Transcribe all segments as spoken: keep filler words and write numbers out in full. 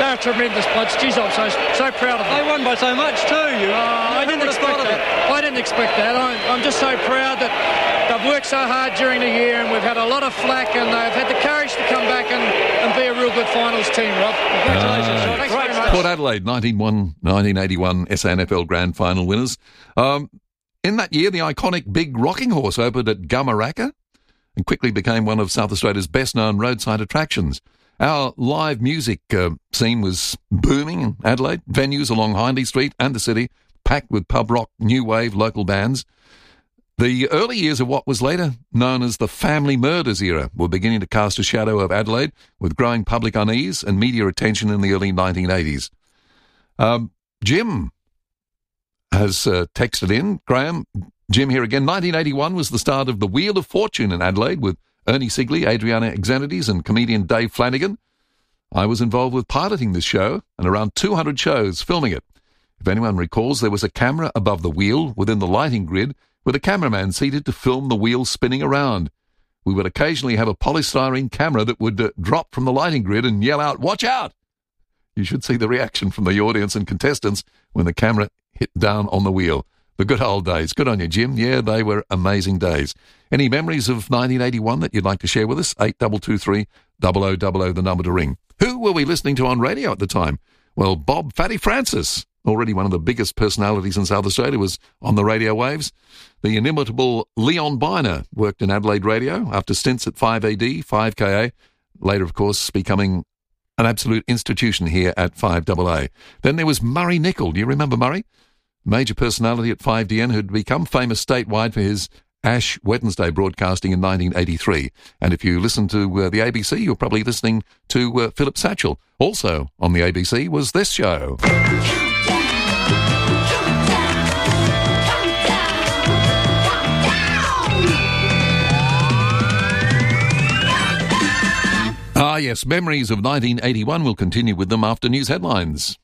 They're a tremendous bunch. Geez, I'm so, so proud of them. They won by so much too. You, uh, I didn't expect that. I didn't expect that. I'm, I'm just so proud that they've worked so hard during the year, and we've had a lot of flack, and they've had the courage to come back and, and be a real good finals team, Rob. Congratulations, uh, Thanks very much. Port Adelaide, nineteen eighty-one S A N F L Grand Final winners. Um, in that year, the iconic Big Rocking Horse opened at Gumaraka and quickly became one of South Australia's best-known roadside attractions. Our live music uh, scene was booming in Adelaide. Venues along Hindley Street and the city packed with pub rock, new wave, local bands. The early years of what was later known as the Family Murders era were beginning to cast a shadow of Adelaide, with growing public unease and media attention in the early nineteen eighties. Um, Jim has uh, texted in. Graham, Jim here again. nineteen eighty-one was the start of the Wheel of Fortune in Adelaide with Ernie Sigley, Adriana Xanides and comedian Dave Flanagan. I was involved with piloting this show and around two hundred shows filming it. If anyone recalls, there was a camera above the wheel within the lighting grid with a cameraman seated to film the wheel spinning around. We would occasionally have a polystyrene camera that would uh, drop from the lighting grid and yell out, "Watch out!" You should see the reaction from the audience and contestants when the camera hit down on the wheel. The good old days. Good on you, Jim. Yeah, they were amazing days. Any memories of nineteen eighty-one that you'd like to share with us? eight two two three, zero zero zero zero, the number to ring. Who were we listening to on radio at the time? Well, Bob Fatty Francis, already one of the biggest personalities in South Australia, was on the radio waves. The inimitable Leon Biner worked in Adelaide radio after stints at five A D, five K A, later, of course, becoming an absolute institution here at five A A. Then there was Murray Nicol. Do you remember Murray? Major personality at five D N who'd become famous statewide for his Ash Wednesday broadcasting in nineteen eighty-three. And if you listen to uh, the A B C, you're probably listening to uh, Philip Satchell. Also on the A B C was this show. Ah, yes, memories of nineteen eighty-one. We'll continue with them after news headlines.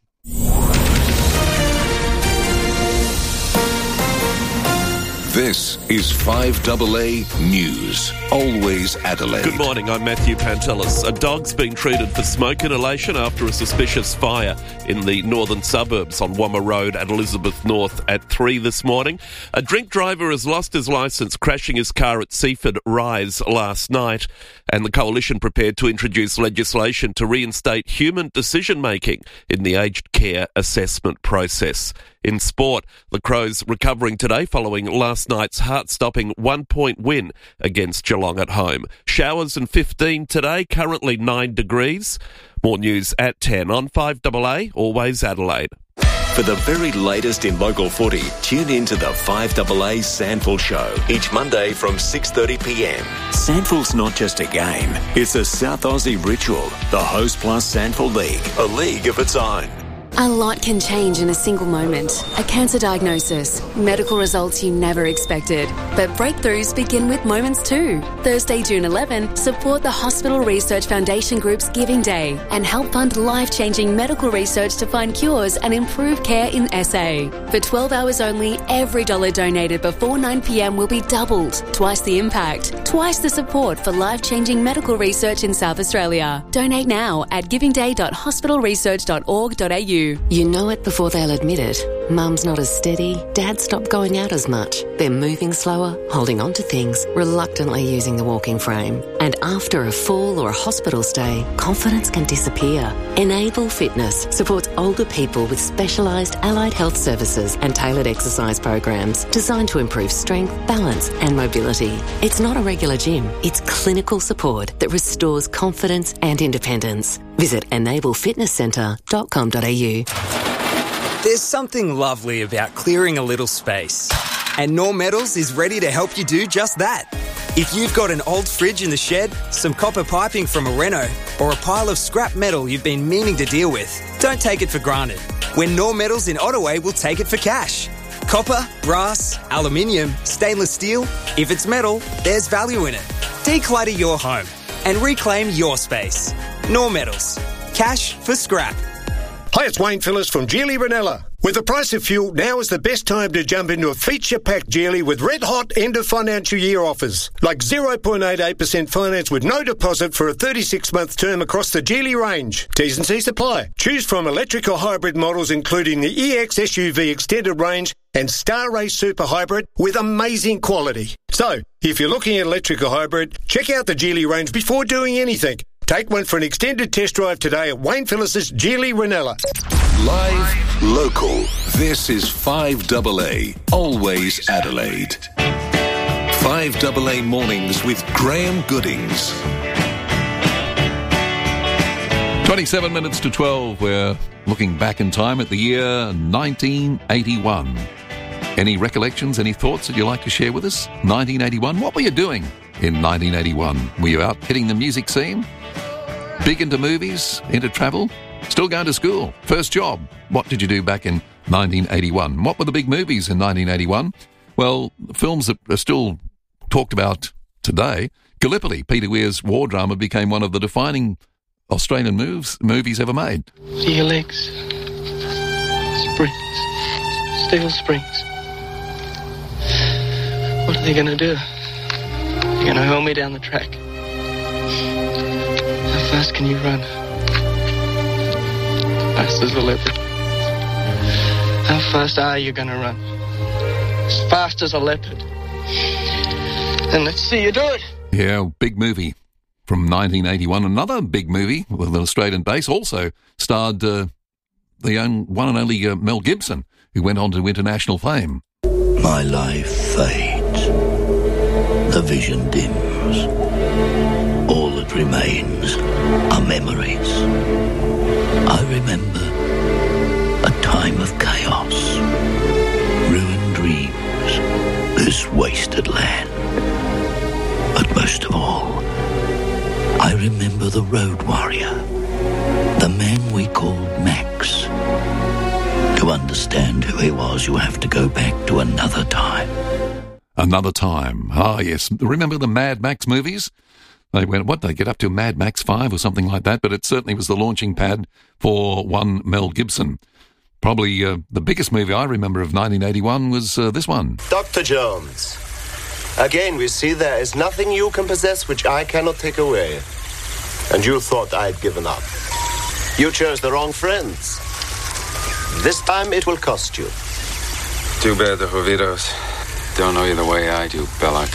This is five A A News. Always Adelaide. Good morning, I'm Matthew Pantelis. A dog's been treated for smoke inhalation after a suspicious fire in the northern suburbs on Wamma Road at Elizabeth North at three this morning. A drink driver has lost his licence, crashing his car at Seaford Rise last night, and the Coalition prepared to introduce legislation to reinstate human decision-making in the aged care assessment process. In sport, the Crows recovering today following last night's heart-stopping one-point win against Geelong at home. Showers and fifteen today, currently nine degrees. More news at ten on five A A, always Adelaide. For the very latest in local footy, tune in to the five A A Sandful Show each Monday from six thirty p m. Sandful's not just a game, it's a South Aussie ritual. The Host Plus Sandful League, a league of its own. A lot can change in a single moment. A cancer diagnosis, medical results you never expected. But breakthroughs begin with moments too. Thursday, June eleventh, support the Hospital Research Foundation Group's Giving Day and help fund life-changing medical research to find cures and improve care in S A. For twelve hours only, every dollar donated before nine p m will be doubled. Twice the impact, twice the support for life-changing medical research in South Australia. Donate now at giving day dot hospital research dot org dot a u. You know it before they'll admit it. Mum's not as steady, Dad's stopped going out as much. They're moving slower, holding on to things, reluctantly using the walking frame. And after a fall or a hospital stay, confidence can disappear. Enable Fitness supports older people with specialised allied health services and tailored exercise programs designed to improve strength, balance and mobility. It's not a regular gym, it's clinical support that restores confidence and independence. Visit enable fitness centre dot com dot a u. There's something lovely about clearing a little space. And Norm Metals is ready to help you do just that. If you've got an old fridge in the shed, some copper piping from a reno, or a pile of scrap metal you've been meaning to deal with, don't take it for granted. When Norm Metals in Ottaway will take it for cash. Copper, brass, aluminium, stainless steel, if it's metal, there's value in it. Declutter your home and reclaim your space. Norm Metals. Cash for scrap. Hi, it's Wayne Phillips from Geely Ranella. With the price of fuel, now is the best time to jump into a feature-packed Geely with red-hot end-of-financial-year offers, like zero point eight eight percent finance with no deposit for a thirty-six month term across the Geely range. T's and C's apply. Choose from electric or hybrid models including the E X S U V Extended Range and Star Race Super Hybrid with amazing quality. So, if you're looking at electric or hybrid, check out the Geely range before doing anything. Take one for an extended test drive today at Wayne Phillis's Geely Ranella. Live, local. This is five double A, always Adelaide. five double A Mornings with Graham Goodings. twenty-seven minutes to twelve. We're looking back in time at the year nineteen eighty-one. Any recollections, any thoughts that you'd like to share with us? nineteen eighty-one, what were you doing in nineteen eighty-one? Were you out hitting the music scene? Big into movies, into travel? Still going to school? First job? What did you do back in nineteen eighty-one? What were the big movies in nineteen eighty-one? Well, films that are still talked about today. Gallipoli, Peter Weir's war drama, became one of the defining Australian moves, movies ever made. See your legs. Springs. Steel springs. What are they going to do? They're going to hurl me down the track. How fast can you run? Fast as a leopard. How fast are you going to run? As fast as a leopard. And let's see you do it. Yeah, big movie from nineteen eighty-one. Another big movie with an Australian base also starred uh, the own, one and only uh, Mel Gibson, who went on to international fame. My life fades. The vision dims. All that remains are memories. I remember a time of chaos, ruined dreams, this wasted land. But most of all, I remember the road warrior, the man we called Max. To understand who he was, you have to go back to another time. Another time. Ah, yes. Remember the Mad Max movies? They went, what, they get up to Mad Max five or something like that, but it certainly was the launching pad for one Mel Gibson. Probably uh, the biggest movie I remember of nineteen eighty-one was uh, this one. Doctor Jones, again we see there is nothing you can possess which I cannot take away. And you thought I'd given up. You chose the wrong friends. This time it will cost you. Too bad the Jovitos don't know you the way I do, Belloc.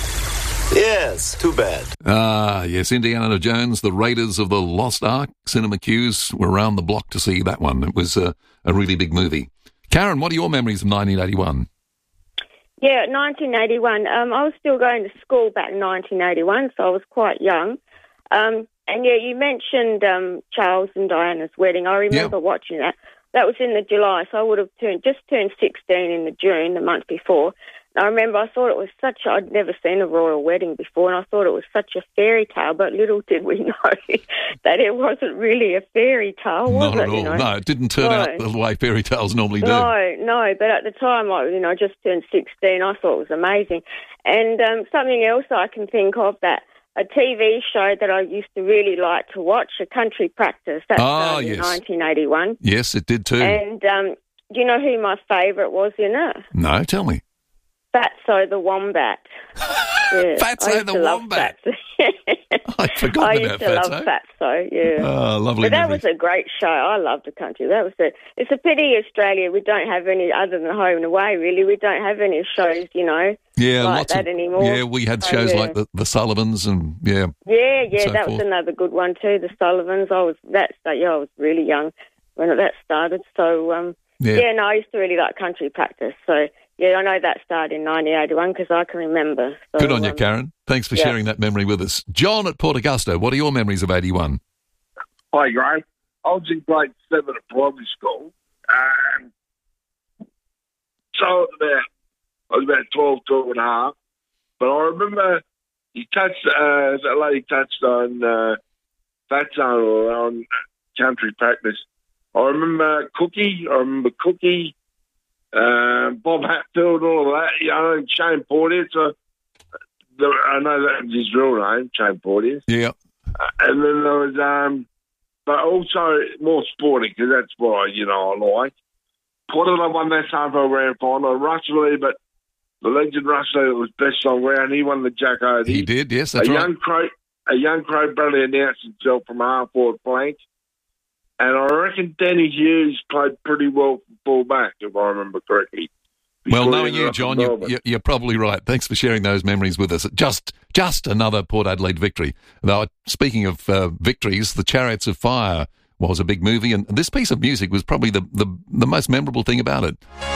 Yes, too bad. Ah, yes, Indiana Jones, the Raiders of the Lost Ark. Cinema queues were around the block to see that one. It was uh, a really big movie. Karen, what are your memories of nineteen eighty-one? Yeah, nineteen eighty-one. Um, I was still going to school back in nineteen eighty-one, so I was quite young. Um, and, yeah, you mentioned um, Charles and Diana's wedding. I remember yeah. watching that. That was in the July, so I would have turned just turned sixteen in the June, the month before. And I remember I thought it was such a, I'd never seen a royal wedding before, and I thought it was such a fairy tale, but little did we know that it wasn't really a fairy tale, was Not it? at all. You know? No, it didn't turn no. out the way fairy tales normally do. No, no, but at the time, I, you know, I just turned sixteen, I thought it was amazing. And um, something else I can think of, that a T V show that I used to really like to watch, A Country Practice, that ah, started yes. in nineteen eighty-one. Yes, it did too. And um, do you know who my favourite was in it? No, tell me. Fatso the Wombat. Yeah, Fatso the Wombat. I'd forgotten I about used to Fatso. love Fatso, yeah. Oh, lovely But that movies. was a great show. I loved The Country. That was a, it's a pity Australia, we don't have any, other than Home and Away, really, we don't have any shows, you know, yeah, like lots that of, anymore. Yeah, we had So, shows yeah. like the, the Sullivans and, yeah. Yeah, yeah, so that forth. was another good one too, The Sullivans. I was, that's, yeah, I was really young when that started. So, um, Yeah. yeah, no, I used to really like Country Practice. So, yeah, I know that started in nineteen eighty-one because I can remember. So, Good on you, um, Karen. Thanks for yeah. sharing that memory with us. John at Port Augusta, what are your memories of eighty-one? Hi, Graham. I was in grade seven at primary school. Um, so I was about, I was about twelve, twelve and a half. But I remember he touched, uh, that lady touched on uh, Fatso or on Country Practice. I remember Cookie. I remember Cookie. Uh, Bob Hatfield, all of that, you know, and Shane Porteous. So the, I know that was his real name, Shane Porteous. Yeah. Uh, and then there was, um, but also more sporting, because that's what, you know, I like. Port Adelaide won that Sanford Grand Final. Russ Lee, but the legend Russ Lee was best on ground. He won the Jack Oatey. He did, yes, that's a right. Young Crow, a young Crow Bradley announced himself from half forward flank. And I reckon Danny Hughes played pretty well from full back, if I remember correctly. Well, knowing you, John, you, you're probably right. Thanks for sharing those memories with us. Just just another Port Adelaide victory. Though, speaking of uh, victories, the Chariots of Fire was a big movie, and this piece of music was probably the, the, the most memorable thing about it.